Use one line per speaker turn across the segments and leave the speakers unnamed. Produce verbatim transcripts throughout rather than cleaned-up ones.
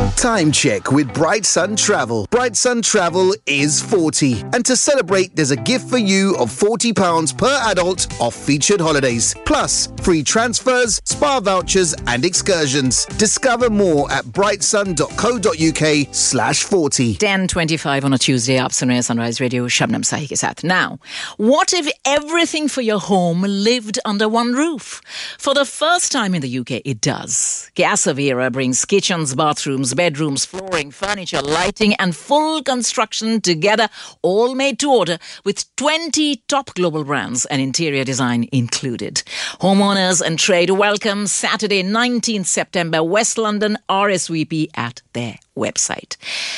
Time check with Bright Sun Travel. Bright Sun Travel is forty. And to celebrate, there's a gift for you of forty pounds per adult off featured holidays. Plus, free transfers, spa vouchers and excursions. Discover more at brightsun.co.uk slash 40.
ten twenty-five on a Tuesday. आप सुन रहे हैं Sunrise Radio Shabnam Sahi के साथ. Now, what if everything for your home lived under one roof? For the first time in the U K, it does. Casavera brings kitchens, bathrooms, bedrooms, flooring, furniture, lighting and full construction together, all made to order with twenty top global brands and interior design included. Homeowners and trade welcome Saturday nineteenth September, West London, R S V P at their website.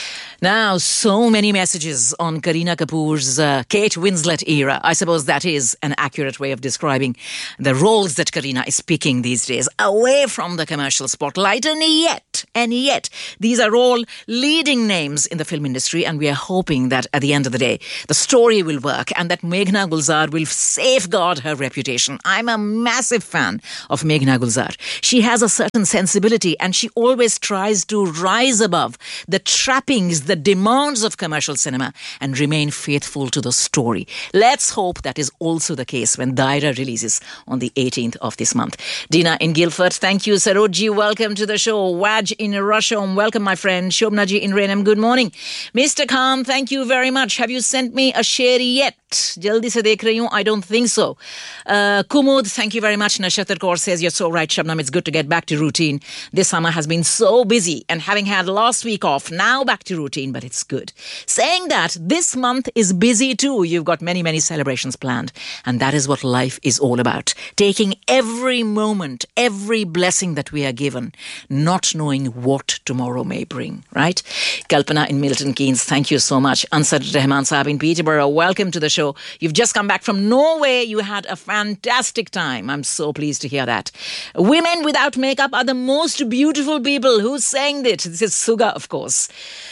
Now, so many messages on Kareena Kapoor's uh, Kate Winslet era. I suppose that is an accurate way of describing the roles that Kareena is picking these days, away from the commercial spotlight. And yet, and yet, these are all leading names in the film industry, and we are hoping that at the end of the day, the story will work and that Meghna Gulzar will safeguard her reputation. I'm a massive fan of Meghna Gulzar. She has a certain sensibility, and she always tries to rise above the trappings, the demands of commercial cinema and remain faithful to the story. Let's hope that is also the case when Daira releases on the eighteenth of this month. Dina in Guildford, thank you. Sarojji, welcome to the show. Waj in Russia, welcome my friend. Shobnaji in Rainham, good morning. Mister Khan, thank you very much. Have you sent me a sherry yet? Jaldi se dekh rahi hu. I don't think so. Uh, Kumud, thank you very much. Nashatar Kaur says, you're so right, Shabnam. It's good to get back to routine. This summer has been so busy, and having had last week off, now back to routine, but it's good. Saying that, this month is busy too. You've got many, many celebrations planned, and that is what life is all about. Taking every moment, every blessing that we are given, not knowing what tomorrow may bring, right? Kalpana in Milton Keynes, thank you so much. Ansar Rahman Saab in Peterborough, welcome to the show. You've just come back from Norway. You had a fantastic time. I'm so pleased to hear that. Women without makeup are the most beautiful people. Who's saying this? This is Suga, of course.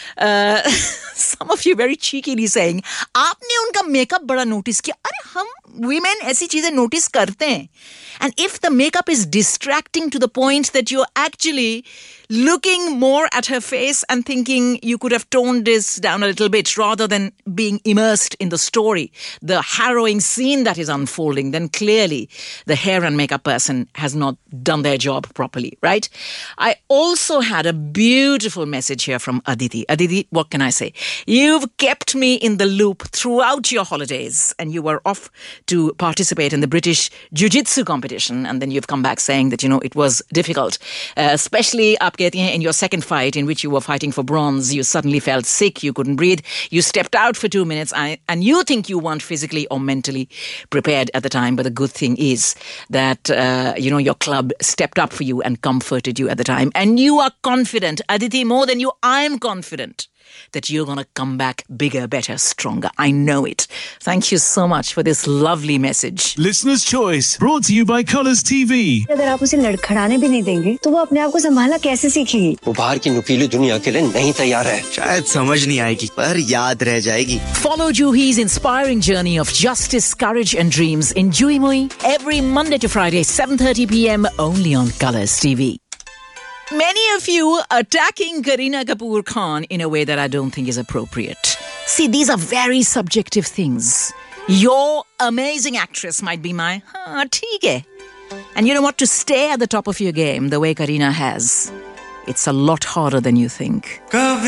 Uh, some of you very cheekily saying, आपने उनका makeup बड़ा notice किया. अरे हम women ऐसी चीजें notice करते हैं. And if the makeup is distracting to the point that you're actually looking more at her face and thinking you could have toned this down a little bit rather than being immersed in the story, the harrowing scene that is unfolding, then clearly the hair and makeup person has not done their job properly, right? I also had a beautiful message here from Aditi. Aditi, what can I say? You've kept me in the loop throughout your holidays, and you were off to participate in the British Jiu-Jitsu competition, and then you've come back saying that, you know, it was difficult, uh, especially up in your second fight in which you were fighting for bronze. You suddenly felt sick, you couldn't breathe, you stepped out for two minutes and you think you weren't physically or mentally prepared at the time, but the good thing is that uh, you know, your club stepped up for you and comforted you at the time, and you are confident. Aditi, more than you, I'm confident that you're going to come back bigger, better, stronger. I know it. Thank you so much for this lovely message.
Listener's Choice, brought to you by Colours T V.
अगर आप उसे लड़खड़ाने भी नहीं देंगे, तो वो अपने आप को संभालना कैसे सीखेगी?
वो बाहर की नुकीली दुनिया के लिए नहीं तैयार है.
शायद समझ नहीं आएगी, पर याद रह जाएगी.
Follow Juhi's inspiring journey of justice, courage and dreams in Juhi Mui every Monday to Friday, seven thirty p.m. only on Colours T V. Many of you attacking Kareena Kapoor Khan in a way that I don't think is appropriate. See, these are very subjective things. Your amazing actress might be my, huh, theek hai. And you know what? To stay at the top of your game the way Kareena has, it's a lot harder than you think.